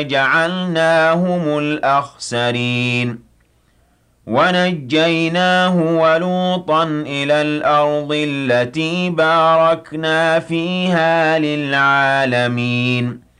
جعلناهم الأخسرين ونجيناه ولوطا إلى الأرض التي باركنا فيها للعالمين